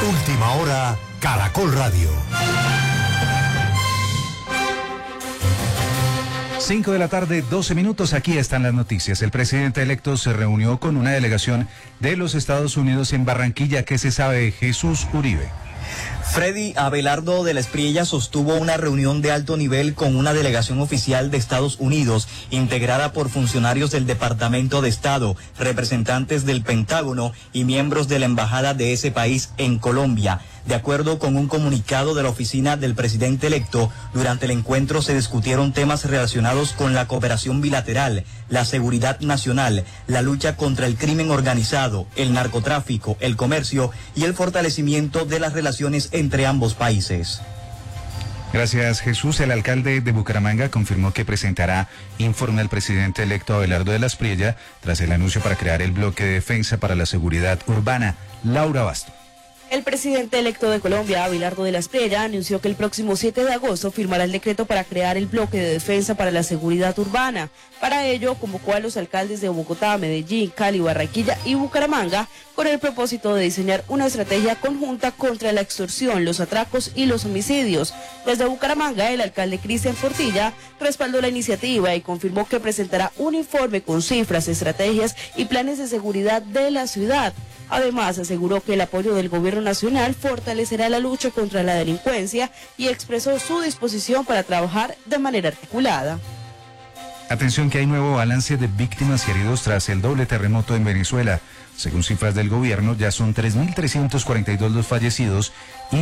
Última hora, Caracol Radio. 5 de la tarde, 12 minutos, aquí están las noticias. El presidente electo se reunió con una delegación de los Estados Unidos en Barranquilla. ¿Qué se sabe de Jesús Uribe? Freddy Abelardo de la Espriella sostuvo una reunión de alto nivel con una delegación oficial de Estados Unidos, integrada por funcionarios del Departamento de Estado, representantes del Pentágono y miembros de la embajada de ese país en Colombia. De acuerdo con un comunicado de la oficina del presidente electo, durante el encuentro se discutieron temas relacionados con la cooperación bilateral, la seguridad nacional, la lucha contra el crimen organizado, el narcotráfico, el comercio y el fortalecimiento de las relaciones entre ambos países. Gracias, Jesús. El alcalde de Bucaramanga confirmó que presentará informe al presidente electo Abelardo de la Espriella tras el anuncio para crear el bloque de defensa para la seguridad urbana. Laura Basto. El presidente electo de Colombia, Abelardo de la Espriella, anunció que el próximo 7 de agosto firmará el decreto para crear el bloque de defensa para la seguridad urbana. Para ello, convocó a los alcaldes de Bogotá, Medellín, Cali, Barranquilla y Bucaramanga con el propósito de diseñar una estrategia conjunta contra la extorsión, los atracos y los homicidios. Desde Bucaramanga, el alcalde Cristian Portilla respaldó la iniciativa y confirmó que presentará un informe con cifras, estrategias y planes de seguridad de la ciudad. Además, aseguró que el apoyo del gobierno nacional fortalecerá la lucha contra la delincuencia y expresó su disposición para trabajar de manera articulada. Atención que hay nuevo balance de víctimas y heridos tras el doble terremoto en Venezuela. Según cifras del gobierno, ya son 3.342 los fallecidos y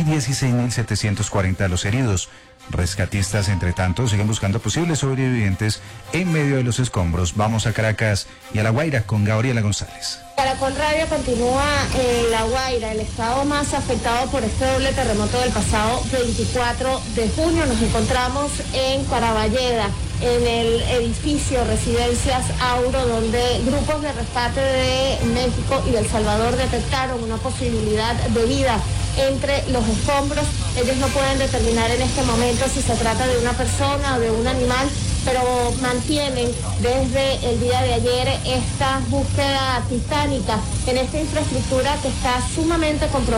16.740 los heridos. Rescatistas, entre tanto, siguen buscando posibles sobrevivientes en medio de los escombros. Vamos a Caracas y a La Guaira con Gabriela González. Caracol Radio continúa en La Guaira, el estado más afectado por este doble terremoto del pasado 24 de junio. Nos encontramos en Caraballeda, en el edificio Residencias Auro, donde grupos de rescate de México y de El Salvador detectaron una posibilidad de vida entre los escombros. Ellos no pueden determinar en este momento si se trata de una persona o de un animal, pero mantienen desde el día de ayer esta búsqueda titánica en esta infraestructura que está sumamente comprometida.